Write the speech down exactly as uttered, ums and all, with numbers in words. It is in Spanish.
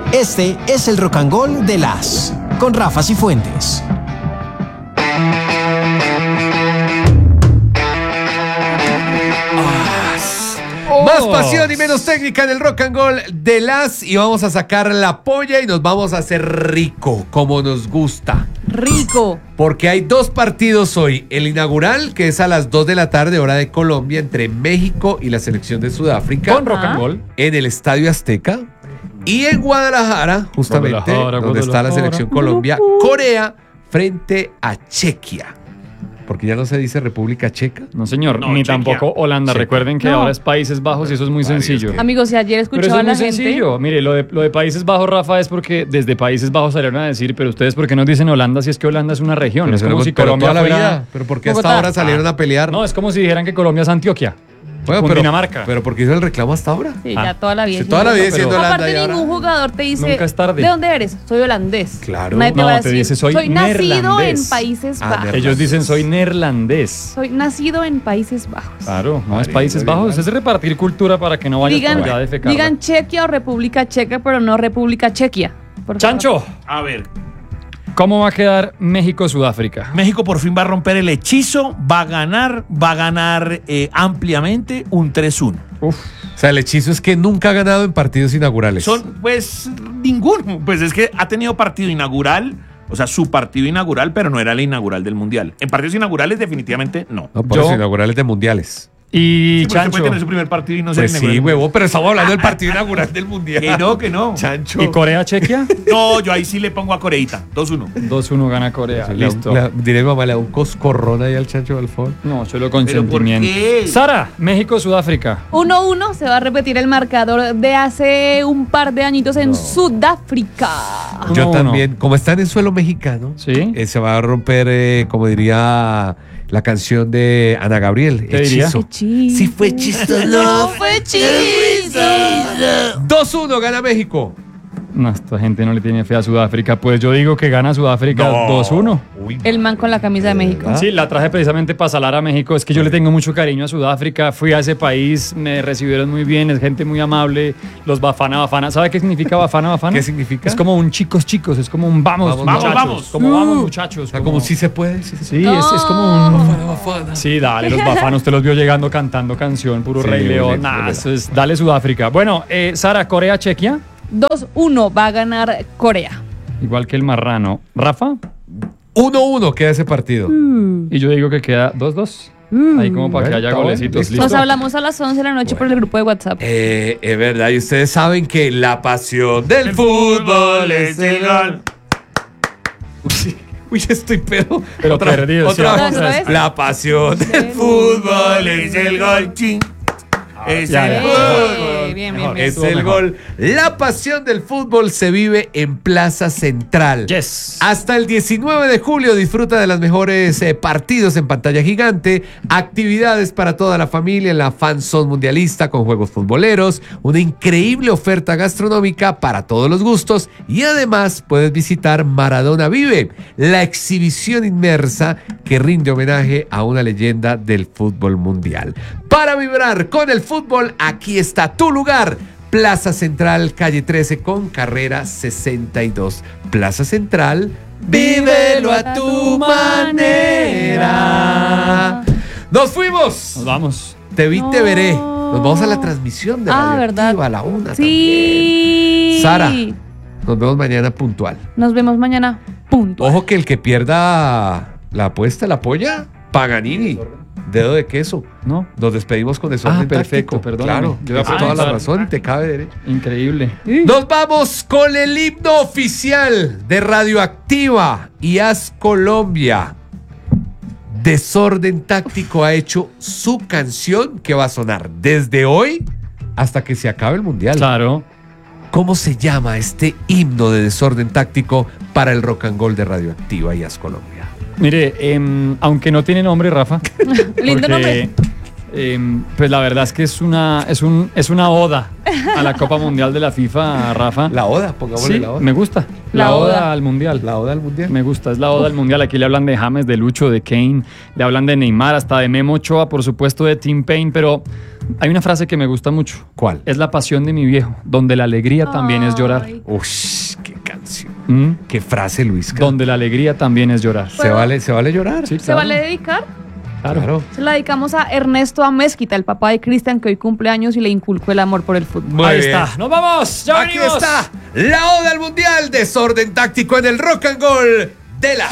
Este es el Rock and Roll de las con Rafa Cifuentes. Oh. Más pasión y menos técnica en el Rock and Roll de las, y vamos a sacar la polla y nos vamos a hacer rico, como nos gusta. Rico. Porque hay dos partidos hoy. El inaugural, que es a las dos de la tarde, hora de Colombia, entre México y la selección de Sudáfrica. Con Rock and Roll. En el Estadio Azteca. Y en Guadalajara, justamente, Guadalajara, donde está la selección Colombia, Corea frente a Chequia. Porque ya no se dice República Checa. No, señor, No, ni Chequia. tampoco Holanda. Checa. Recuerden que No. ahora es Países Bajos y eso es muy Varios sencillo. que- Amigos, si ayer Pero eso escuchaba es a muy la gente. sencillo. Mire, lo de, lo de Países Bajos, Rafa, es porque desde Países Bajos salieron a decir, pero ustedes, ¿por qué nos dicen Holanda si es que Holanda es una región? Pero es como pero- si pero Colombia toda la fuera... vida. Pero ¿por qué hasta Bogotá. ahora salieron a pelear? No, es como si dijeran que Colombia es Antioquia. Bueno, pero, Cundinamarca. pero ¿por qué hizo el reclamo hasta ahora? Sí, Ah. ya toda la vida. Si toda la vida siendo Pero- Holanda y Aparte, ahora... ningún jugador te dice. Nunca es tarde. ¿De dónde eres? Soy holandés. Claro. Nadie te No, va a te decir, dice, soy nacido neerlandés. en Países Ah, Bajos. neerlandés. Ellos dicen, soy neerlandés. Soy nacido en Países Bajos. Claro, no es Vale, Países muy bien. Bajos, es repartir cultura para que no vayas Digan, por allá de fecar. digan Chequia o República Checa, pero no República Chequia. por favor. Chancho, A ver, ¿cómo va a quedar México-Sudáfrica? México por fin va a romper el hechizo, va a ganar, va a ganar eh, ampliamente un tres uno. Uf, O sea, el hechizo es que nunca ha ganado en partidos inaugurales. Son, pues, ninguno. Pues es que ha tenido partido inaugural, o sea, su partido inaugural, pero no era el inaugural del Mundial. En partidos inaugurales, definitivamente no. No, por Yo- eso inaugurales de mundiales. y Sí, porque usted Chancho, puede tener su primer partido y no ser Pues sí, inaugural. huevo, pero estamos hablando del partido inaugural del Mundial. Que no, que no. Chancho. ¿y Corea-Chequia? No, yo ahí sí le pongo a Coreita, dos uno. dos uno gana Corea, Le da un- listo. le- diré, mamá, le da un coscorrón ahí al Chancho Balfón. No, solo con ¿Pero por sentimiento. qué? Sara, México-Sudáfrica. uno uno se va a repetir el marcador de hace un par de añitos en Sudáfrica. Yo Uno, también, como están en suelo mexicano, Sí. eh, se va a romper, eh, como diría la canción de Ana Gabriel, ¿Qué diría? Hechizo. Hechizo. Sí fue hechizo, No fue hechizo. dos uno gana México. No, esta gente no le tiene fe a Sudáfrica. Pues yo digo que gana Sudáfrica dos uno. Uy, El man con la camisa de México. Sí, la traje precisamente para salar a México. Es que yo le tengo mucho cariño a Sudáfrica. Fui a ese país, me recibieron muy bien, es gente muy amable. Los Bafana Bafana. ¿Sabe qué significa Bafana Bafana? ¿Qué significa? Es como un chicos chicos, es como un vamos, Vamos, muchachos. vamos, vamos. Como vamos, muchachos. o sea, como si se puede. Sí, se Sí, es, es como un... puede. Sí, dale, los Bafana, usted los vio llegando cantando canción, puro Sí, Rey muy León. bien, Nah, muy bien. eso es, dale Sudáfrica. Bueno, eh, Sara, Corea, Chequia, dos uno va a ganar Corea. igual que el marrano. Rafa, uno uno queda ese partido. y yo digo que queda dos dos. Ahí como para que Bueno, haya está bueno, golecitos. listo. Nos ¿Listo? hablamos a las once de la noche por el grupo de WhatsApp. Eh, es verdad, y ustedes saben que la pasión del fútbol es el gol. Uy, uy, estoy pedo. Pero perdido, sí, Otra vamos vez. a ver. La pasión del Del fútbol es el gol. Chin. Es Ya, el ya. gol. Eh, bien, bien, bien. Es Estuvo el mejor. gol. La pasión del fútbol se vive en Plaza Central. Yes. Hasta el diecinueve de julio disfruta de los mejores eh, partidos en pantalla gigante, actividades para toda la familia en la Fan Zone mundialista con juegos futboleros, una increíble oferta gastronómica para todos los gustos y además puedes visitar Maradona Vive, la exhibición inmersa que rinde homenaje a una leyenda del fútbol mundial. Para vibrar con el fútbol, aquí está tu lugar. Plaza Central, calle trece con carrera sesenta y dos. Plaza Central, vívelo a tu manera. ¡Nos fuimos! Nos vamos. Te vi, te No. veré. Nos vamos a la transmisión de Ah, Radioactiva ¿verdad? a la una Sí. también. Sara, nos vemos mañana puntual. Nos vemos mañana. Punto. Ojo que el que pierda la apuesta, la polla, Paganini. Dedo de queso. ¿No? Nos despedimos con eso. Ah, perfecto, perdóname. Claro, Yo iba a tienes toda la preguntar. razón y te cabe derecho. Increíble. Nos vamos con el himno oficial de Radioactiva y Haz Colombia. Desorden Táctico ha hecho su canción que va a sonar desde hoy hasta que se acabe el mundial. Claro. ¿Cómo se llama este himno de Desorden Táctico para el rock and roll de Radioactiva y Haz Colombia? Mire, em, aunque no tiene nombre, Rafa. Lindo porque nombre. Eh, pues la verdad es que es una, es un, es una oda a la Copa Mundial de la FIFA, Rafa. La oda, pongámosle Sí, la oda. me gusta. La La, oda. oda. al Mundial. La oda al mundial. Me gusta, es la oda al Mundial. Aquí le hablan de James, de Lucho, de Kane, le hablan de Neymar, hasta de Memo Ochoa, por supuesto, de Tim Payne, pero hay una frase que me gusta mucho. ¿Cuál? Es la pasión de mi viejo, donde la alegría también es llorar. Ay. Ush, qué canción. ¿Mm? Qué frase, Luis. Donde la alegría también es llorar. ¿Se vale, ¿Se vale llorar? Sí, ¿Se claro. vale dedicar? Claro. Claro. Se la dedicamos a Ernesto Amezquita, el papá de Cristian, que hoy cumple años y le inculcó el amor por el fútbol. Muy Ahí bien. está. ¡Nos vamos! ¡Ya Aquí venimos! está la oda al mundial, desorden táctico en el rock and roll de la